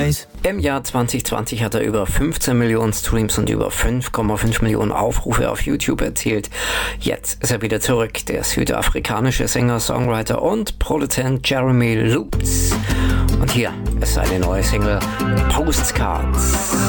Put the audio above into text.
eyes. Im Jahr 2020 hat er über 15 Millionen Streams und über 5,5 Millionen Aufrufe auf YouTube erzielt. Jetzt ist er wieder zurück, der südafrikanische Sänger, Songwriter und Produzent Jeremy Loops. Und hier ist seine neue Single Postcards.